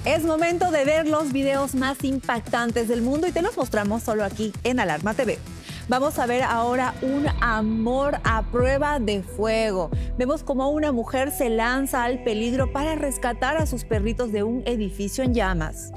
Es momento de ver los videos más impactantes del mundo y te los mostramos solo aquí en Alarma TV. Vamos a ver ahora un amor a prueba de fuego. Vemos cómo una mujer se lanza al peligro para rescatar a sus perritos de un edificio en llamas.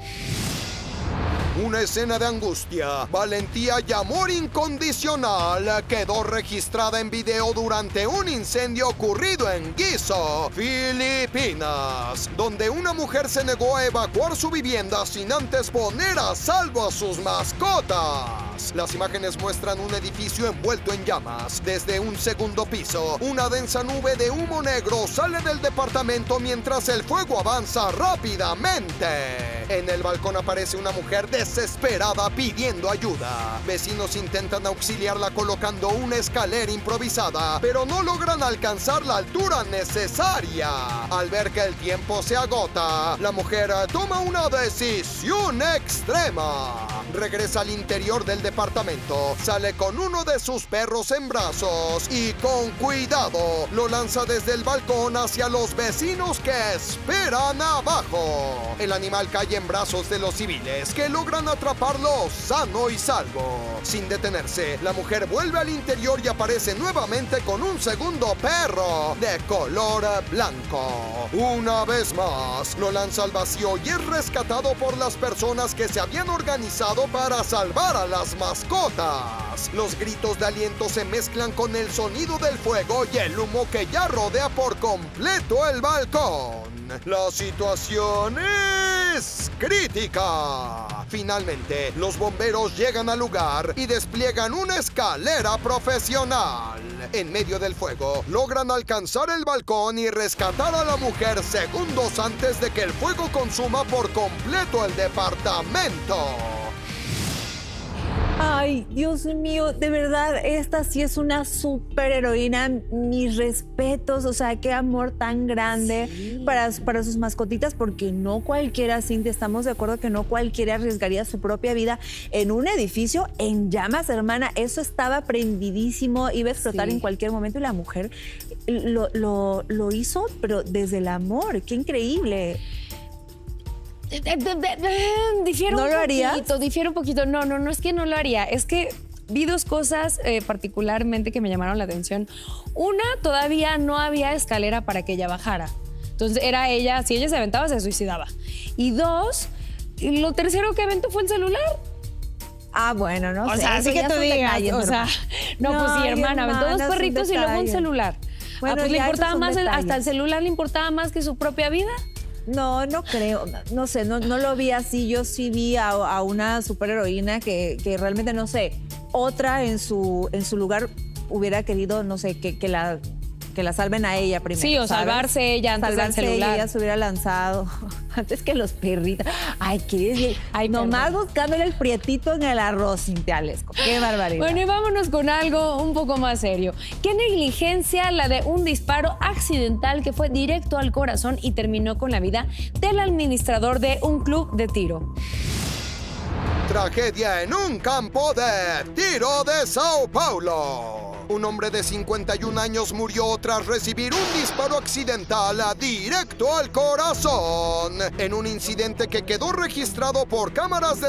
Una escena de angustia, valentía y amor incondicional quedó registrada en video durante un incendio ocurrido en Gizo, Filipinas, donde una mujer se negó a evacuar su vivienda sin antes poner a salvo a sus mascotas. Las imágenes muestran un edificio envuelto en llamas. Desde un segundo piso, una densa nube de humo negro sale del departamento mientras el fuego avanza rápidamente. En el balcón aparece una mujer desesperada pidiendo ayuda. Vecinos intentan auxiliarla colocando una escalera improvisada, pero no logran alcanzar la altura necesaria. Al ver que el tiempo se agota, la mujer toma una decisión extrema. Regresa al interior del departamento, sale con uno de sus perros en brazos y con cuidado lo lanza desde el balcón hacia los vecinos que esperan abajo. El animal cae en brazos de los civiles, que logran atraparlo sano y salvo. Sin detenerse, la mujer vuelve al interior y aparece nuevamente con un segundo perro de color blanco. Una vez más, lo lanza al vacío y es rescatado por las personas que se habían organizado para salvar a las mascotas. Los gritos de aliento se mezclan con el sonido del fuego y el humo que ya rodea por completo el balcón. La situación es crítica. Finalmente, los bomberos llegan al lugar y despliegan una escalera profesional. En medio del fuego, logran alcanzar el balcón y rescatar a la mujer segundos antes de que el fuego consuma por completo el departamento. Ay, Dios mío, de verdad, esta sí es una superheroína. Mis respetos, o sea, qué amor tan grande para sus mascotitas, porque no cualquiera, Cintia, estamos de acuerdo que no cualquiera arriesgaría su propia vida en un edificio en llamas, hermana. Eso estaba prendidísimo, iba a explotar en cualquier momento y la mujer lo hizo, pero desde el amor. ¡Qué increíble! Difiero ¿No un lo harías? poquito, difiero un poquito. No es que no lo haría. Es que vi dos cosas particularmente que me llamaron la atención. Una, todavía no había escalera para que ella bajara. Entonces era ella, si ella se aventaba, se suicidaba. Y dos, lo tercero que aventó fue el celular. Ah, bueno, no sé. O sea, así que tú digas, o sea, pues sí, hermana, aventó dos perritos y luego un celular. Bueno, pues le ya importaba más, detalles. hasta el celular le importaba más que su propia vida. No creo, no sé, no lo vi así. Yo sí vi a una superheroína que realmente, no sé, otra en su lugar hubiera querido, no sé, que la salven a ella primero. Sí, o ¿sabes? Salvarse ella antes del celular. Ella se hubiera lanzado antes que los perritos. Ay, ¿qué decir? Ay, nomás buscándole el prietito en el arroz, Cintia Alesco. Qué barbaridad. Bueno, y vámonos con algo un poco más serio. ¿Qué negligencia la de un disparo accidental que fue directo al corazón y terminó con la vida del administrador de un club de tiro? Tragedia en un campo de tiro de Sao Paulo. Un hombre de 51 años murió tras recibir un disparo accidental directo al corazón en un incidente que quedó registrado por cámaras de